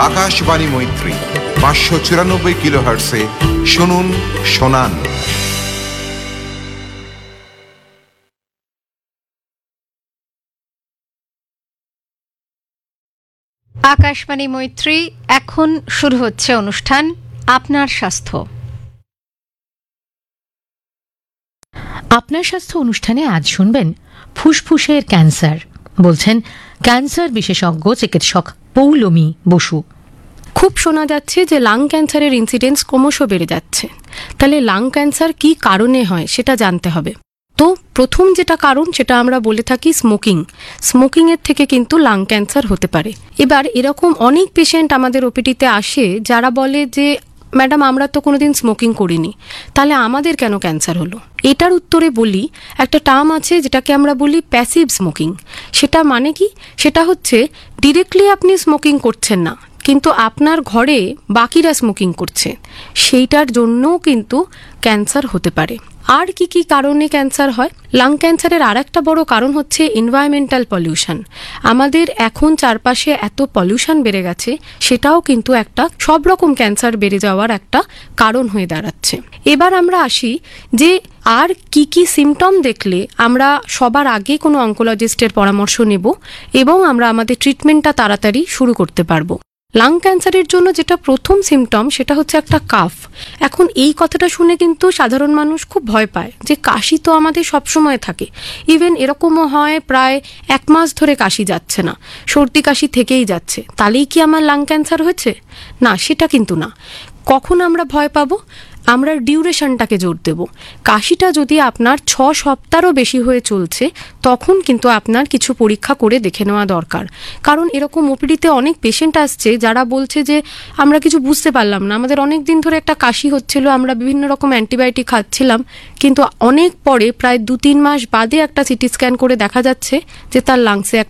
আকাশবাণী মৈত্রী 594 কিলোহার্টসে শুনুন শোনান। আকাশবাণী মৈত্রী, এখন শুরু হচ্ছে অনুষ্ঠান আপনার স্বাস্থ্য। আপনার স্বাস্থ্য অনুষ্ঠানে আজ শুনবেন ফুসফুসের ক্যান্সার, বলছেন ক্যান্সার বিশেষজ্ঞ চিকিৎসক পৌলমী বসু। খুব শোনা যাচ্ছে যে লাং ক্যান্সারের ইনসিডেন্স ক্রমশ বেড়ে যাচ্ছে। তাহলে লাং ক্যান্সার কি কারণে হয় সেটা জানতে হবে। তো প্রথম যেটা কারণ সেটা আমরা বলে থাকি স্মোকিংয়ের থেকে কিন্তু লাং ক্যান্সার হতে পারে। এবার এরকম অনেক পেশেন্ট আমাদের ওপিডিতে আসে যারা বলে যে ম্যাডাম আমরা তো কোনোদিন স্মোকিং করিনি, তাহলে আমাদের কেন ক্যান্সার হলো? এটার উত্তরে বলি, একটা টার্ম আছে যেটাকে আমরা বলি প্যাসিভ স্মোকিং। সেটা মানে কি? সেটা হচ্ছে ডিরেক্টলি আপনি স্মোকিং করছেন না, কিন্তু আপনার ঘরে বাকিরা স্মোকিং করছে, সেইটার জন্যও কিন্তু ক্যান্সার হতে পারে। আর কি কি কারণে ক্যান্সার হয়? লাং ক্যান্সারের আর একটা বড় কারণ হচ্ছে এনভায়রনমেন্টাল পলিউশন। আমাদের এখন চারপাশে এত পলিউশন বেড়ে গেছে, সেটাও কিন্তু একটা সব রকম ক্যান্সার বেড়ে যাওয়ার একটা কারণ হয়ে দাঁড়াচ্ছে। এবার আমরা আসি যে আর কি কি সিমটম দেখলে আমরা সবার আগে কোনো অনকোলজিস্টের পরামর্শ নেব এবং আমরা আমাদের ট্রিটমেন্টটা তাড়াতাড়ি শুরু করতে পারবো। লাং ক্যান্সারের জন্য যেটা প্রথম সিমটম সেটা হচ্ছে একটা কাফ। এখন এই কথাটা শুনে কিন্তু সাধারণ মানুষ খুব ভয় পায় যে কাশি তো আমাদের সবসময় থাকে, ইভেন এরকমও হয় প্রায় 1 মাস ধরে কাশি যাচ্ছে না, সর্দি কাশি থেকেই যাচ্ছে, তাহলেই কি আমার লাং ক্যান্সার হয়েছে? না, সেটা কিন্তু না। কখন আমরা ভয় পাবো? আমরা ডিউরেশনটাকে জোর দেব। কাশিটা যদি আপনার 6 সপ্তাহও বেশি হয়ে চলছে, তখন কিন্তু আপনার কিছু পরীক্ষা করে দেখে নেওয়া দরকার। কারণ এরকম ওপিডিতে অনেক পেশেন্ট আসছে যারা বলছে যে আমরা কিছু বুঝতে পারলাম না, আমাদের অনেক দিন ধরে একটা কাশি হচ্ছিল, আমরা বিভিন্ন রকম অ্যান্টিবায়োটিক খাচ্ছিলাম, কিন্তু অনেক পরে প্রায় 2-3 মাস বাদে একটা সিটি স্ক্যান করে দেখা যাচ্ছে যে তার লাংসে